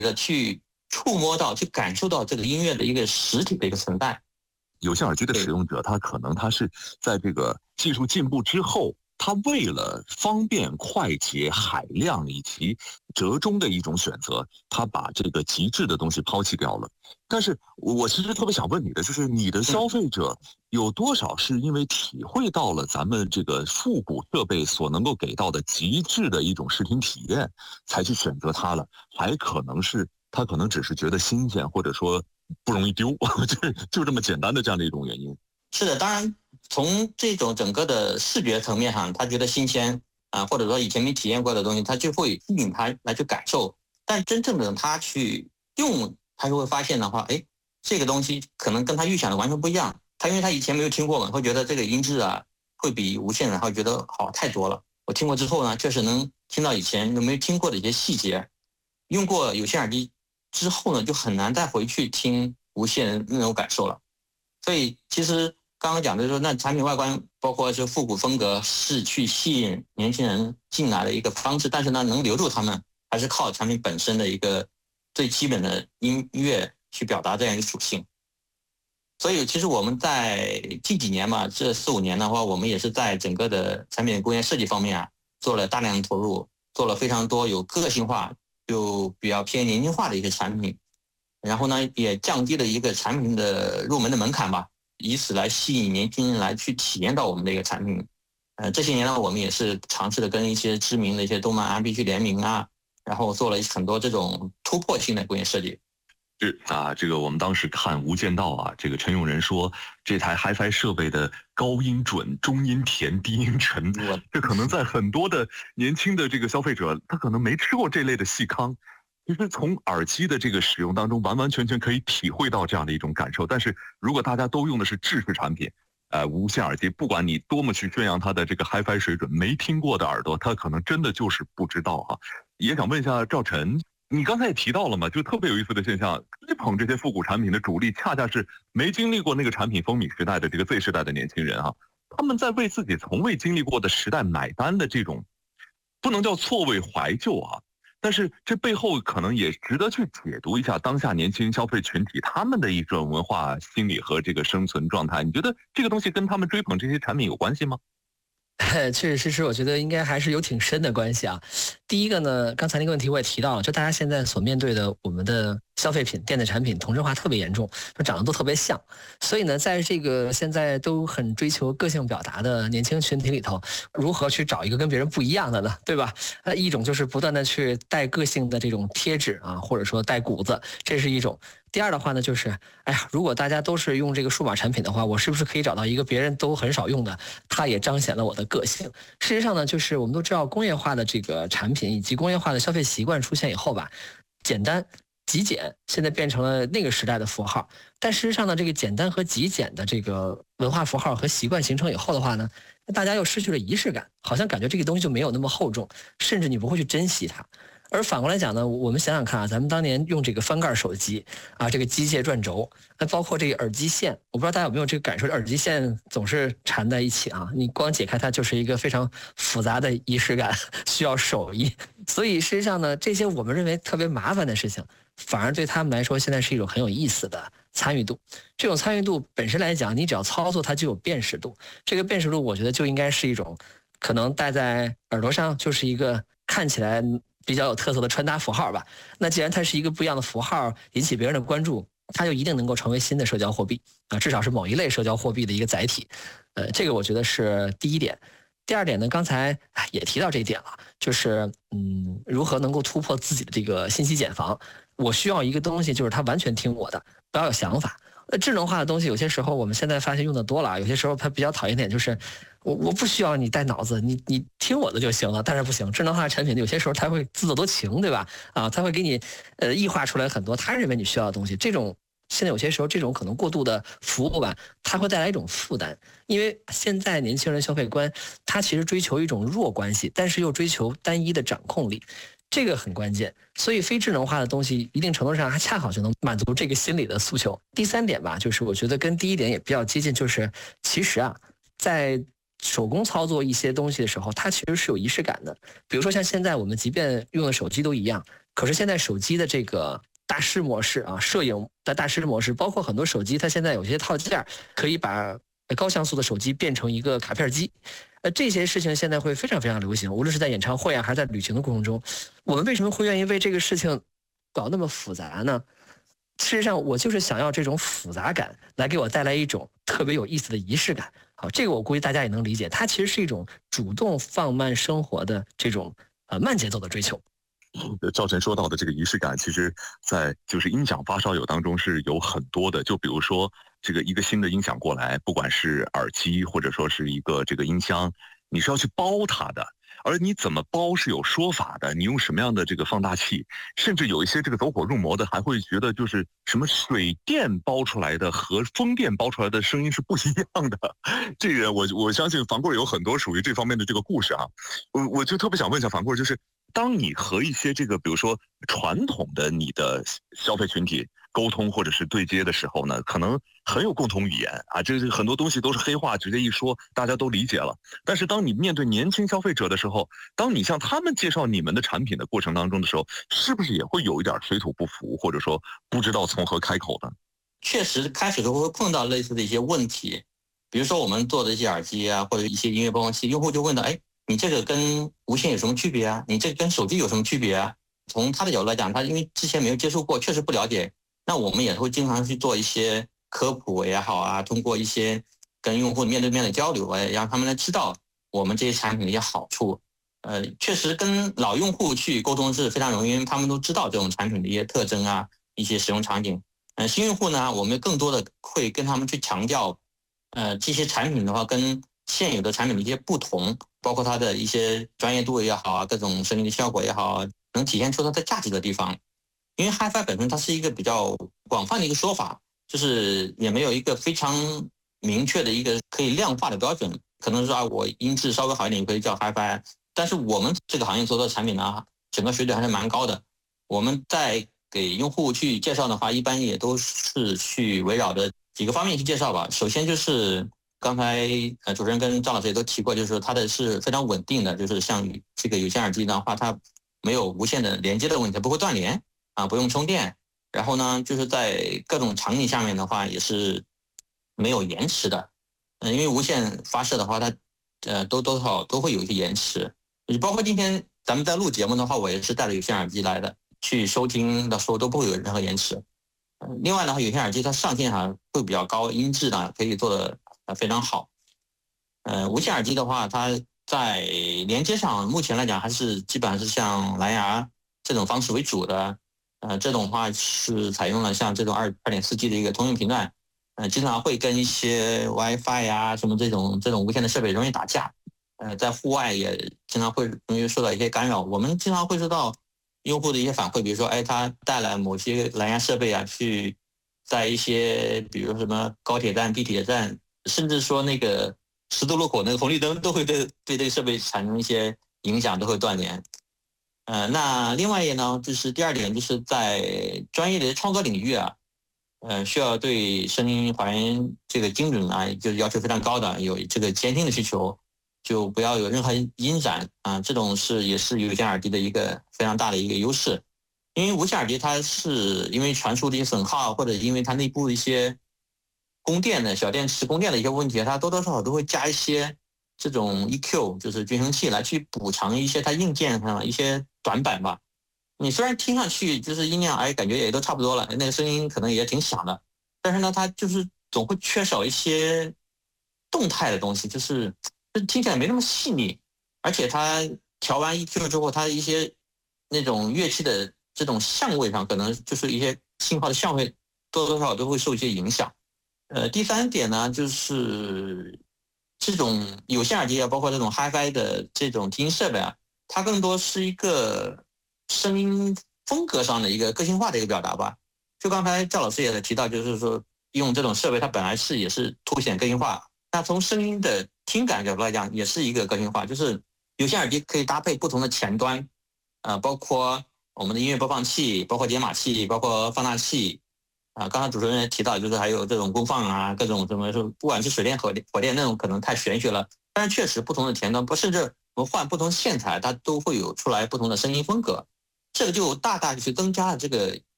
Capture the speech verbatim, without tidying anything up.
个去触摸到、去感受到这个音乐的一个实体的一个存在。 有线耳机的使用者，他可能他是在这个技术进步之后，他为了方便、快捷、海量以及折中的一种选择，他把这个极致的东西抛弃掉了。但是我其实特别想问你的，就是你的消费者有多少是因为体会到了咱们这个复古设备所能够给到的极致的一种视听体验，才去选择它了？还可能是他可能只是觉得新鲜，或者说不容易丢，就就这么简单的这样的一种原因。 是的，当然从这种整个的视觉层面上，他觉得新鲜啊，或者说以前没体验过的东西，他就会吸引他来去感受。但真正的他去用，他就会发现的话，哎，这个东西可能跟他预想的完全不一样。他因为他以前没有听过嘛，会觉得这个音质啊会比无线的他会觉得好太多了。我听过之后呢，确实能听到以前都没有听过的一些细节。用过有线耳机之后呢，就很难再回去听无线的那种感受了。所以其实刚刚讲的说，那产品外观包括是复古风格，是去吸引年轻人进来的一个方式，但是呢，能留住他们还是靠产品本身的一个最基本的音乐去表达这样一个属性。所以其实我们在近几年嘛，这四五年的话，我们也是在整个的产品工业设计方面啊，做了大量的投入，做了非常多有个性化就比较偏年轻化的一些产品，然后呢，也降低了一个产品的入门的门槛吧，以此来吸引年轻人来去体验到我们的一个产品。呃，这些年呢，我们也是尝试的跟一些知名的一些动漫 R P G 联名啊，然后做了很多这种突破性的工业设计。 是啊，这个我们当时看《无间道》啊，这个陈永仁说这台 Hi-Fi 设备的高音准、中音甜、低音沉，这可能在很多的年轻的这个消费者，他可能没吃过这类的细糠。其实从耳机的这个使用当中，完完全全可以体会到这样的一种感受。但是如果大家都用的是制式产品，呃，无线耳机，不管你多么去宣扬它的这个 Hi-Fi 水准，没听过的耳朵，他可能真的就是不知道啊。也想问一下赵晨，你刚才也提到了嘛，就特别有意思的现象，追捧这些复古产品的主力，恰恰是没经历过那个产品风靡时代的这个 Z 世代的年轻人啊，他们在为自己从未经历过的时代买单的这种，不能叫错位怀旧啊，但是这背后可能也值得去解读一下当下年轻消费群体他们的一种文化心理和这个生存状态。你觉得这个东西跟他们追捧这些产品有关系吗？ 确实实实，我觉得应该还是有挺深的关系啊。第一个呢，刚才那个问题我也提到了，就大家现在所面对的我们的消费品、电子产品同质化特别严重，就长得都特别像。所以呢，在这个现在都很追求个性表达的年轻群体里头，如何去找一个跟别人不一样的呢？对吧？呃，一种就是不断的去带个性的这种贴纸啊，或者说带骨子，这是一种。第二的话呢，就是，哎呀，如果大家都是用这个数码产品的话，我是不是可以找到一个别人都很少用的，它也彰显了我的个性？事实上呢，就是我们都知道工业化的这个产品以及工业化的消费习惯出现以后吧，简单极简现在变成了那个时代的符号。但事实上呢，这个简单和极简的这个文化符号和习惯形成以后的话呢，大家又失去了仪式感，好像感觉这个东西就没有那么厚重，甚至你不会去珍惜它。而反过来讲呢，我们想想看啊，咱们当年用这个翻盖手机啊，这个机械转轴，那包括这个耳机线，我不知道大家有没有这个感受，耳机线总是缠在一起啊，你光解开它就是一个非常复杂的仪式感，需要手艺。所以事实上呢，这些我们认为特别麻烦的事情，反而对他们来说现在是一种很有意思的参与度。这种参与度本身来讲，你只要操作它就有辨识度，这个辨识度我觉得就应该是一种可能戴在耳朵上就是一个看起来比较有特色的穿搭符号吧。那既然它是一个不一样的符号，引起别人的关注，它就一定能够成为新的社交货币啊，至少是某一类社交货币的一个载体。呃，这个我觉得是第一点。第二点呢，刚才也提到这一点了，就是嗯，如何能够突破自己的这个信息茧房。我需要一个东西，就是它完全听我的，不要有想法。呃，智能化的东西有些时候我们现在发现用的多了，有些时候它比较讨厌点就是我我不需要你带脑子，你你听我的就行了。但是不行，智能化的产品有些时候它会自作多情，对吧？啊，它会给你呃异化出来很多他认为你需要的东西。这种现在有些时候这种可能过度的服务吧，它会带来一种负担。因为现在年轻人消费观，他其实追求一种弱关系，但是又追求单一的掌控力。这个很关键，所以非智能化的东西一定程度上还恰好就能满足这个心理的诉求。第三点吧，就是我觉得跟第一点也比较接近，就是其实啊，在手工操作一些东西的时候，它其实是有仪式感的。比如说像现在我们即便用的手机都一样， 可是现在手机的这个大师模式啊，摄影的大师模式，包括很多手机，它现在有些套件可以把高像素的手机变成一个卡片机。呃，这些事情现在会非常非常流行，无论是在演唱会啊，还是在旅行的过程中，我们为什么会愿意为这个事情搞那么复杂呢？事实上，我就是想要这种复杂感来给我带来一种特别有意思的仪式感。好，这个我估计大家也能理解，它其实是一种主动放慢生活的这种呃慢节奏的追求。 赵晨说到的这个仪式感，其实在就是音响发烧友当中是有很多的。就比如说这个一个新的音响过来，不管是耳机或者说是一个这个音箱，你是要去包它的，而你怎么包是有说法的，你用什么样的这个放大器，甚至有一些这个走火入魔的还会觉得就是什么水电包出来的和风电包出来的声音是不一样的。这个我我相信樊贵有很多属于这方面的这个故事啊。我我就特别想问一下樊贵，就是当你和一些这个比如说传统的你的消费群体沟通或者是对接的时候呢，可能很有共同语言啊，这很多东西都是黑话，直接一说大家都理解了。但是当你面对年轻消费者的时候，当你向他们介绍你们的产品的过程当中的时候，是不是也会有一点水土不服，或者说不知道从何开口呢？ 确实开始都会碰到类似的一些问题，比如说我们做的一些耳机啊，或者一些音乐播放器，用户就问到，哎，你这个跟无线有什么区别啊？你这个跟手机有什么区别啊？从他的角度来讲，他因为之前没有接触过，确实不了解。那我们也会经常去做一些科普也好啊，通过一些跟用户面对面的交流，哎，让他们来知道我们这些产品的一些好处。呃，确实跟老用户去沟通是非常容易，因为他们都知道这种产品的一些特征啊，一些使用场景。呃，新用户呢，我们更多的会跟他们去强调，呃，这些产品的话跟现有的产品的一些不同，包括它的一些专业度也好啊，各种声音的效果也好，能体现出它的价值的地方。因为 Hi-Fi 本身它是一个比较广泛的一个说法，就是也没有一个非常明确的一个可以量化的标准。可能说啊，我音质稍微好一点可以叫 Hi-Fi， 但是我们这个行业做的产品呢，整个水准还是蛮高的。我们在给用户去介绍的话，一般也都是去围绕着几个方面去介绍吧。首先就是刚才呃主持人跟张老师也都提过，就是说它的是非常稳定的，就是像这个有线耳机的话，它没有无线的连接的问题，它不会断连啊，不用充电。然后呢，就是在各种场景下面的话，也是没有延迟的。嗯，因为无线发射的话，它呃都多少都会有一些延迟。你包括今天咱们在录节目的话，我也是带着有线耳机来的，去收听的时候都不会有任何延迟。另外的话，有线耳机它上限哈会比较高，音质呢可以做的非常好。呃，无线耳机的话，它在连接上目前来讲还是基本上是像蓝牙这种方式为主的。呃，这种话是采用了像这种二二点四 G 的一个通用频段，呃，经常会跟一些 WiFi 呀什么这种这种无线的设备容易打架。呃，在户外也经常会容易受到一些干扰。我们经常会收到用户的一些反馈，比如说，哎，他带了某些蓝牙设备啊，去在一些比如什么高铁站、地铁站，甚至说那个十字路口那个红绿灯，都会对对这个设备产生一些影响，都会断连。呃，那另外一呢，就是第二点，就是在专业的创作领域啊，呃，需要对声音还原这个精准啊，就是要求非常高的，有这个监听的需求。就不要有任何音闪啊，这种是也是有线耳机的一个非常大的一个优势。因为无线耳机它是因为传输的一些损耗，或者因为它内部一些供电的小电池供电的一些问题，它多多少少都会加一些这种 E Q， 就是均衡器来去补偿一些它硬件上一些短板吧。你虽然听上去就是音量哎感觉也都差不多了，那个声音可能也挺响的，但是呢它就是总会缺少一些动态的东西，就是就听起来没那么细腻。而且它调完 E Q 之后，它一些那种乐器的这种相位上，可能就是一些信号的相位多多少少都会受一些影响。呃，第三点呢，就是这种有线耳机啊，包括这种 Hi-Fi 的这种听音设备啊，它更多是一个声音风格上的一个个性化的一个表达吧。就刚才赵老师也提到，就是说用这种设备，它本来是也是凸显个性化。那从声音的听感角度来讲，也是一个个性化，就是有线耳机可以搭配不同的前端，呃，包括我们的音乐播放器，包括解码器，包括放大器。啊，刚才主持人也提到，就是还有这种功放啊，各种什么，不管是水电、火电、火电那种，可能太玄学了。但是确实，不同的前端，不甚至我们换不同线材，它都会有出来不同的声音风格。 这个就大大去增加了这个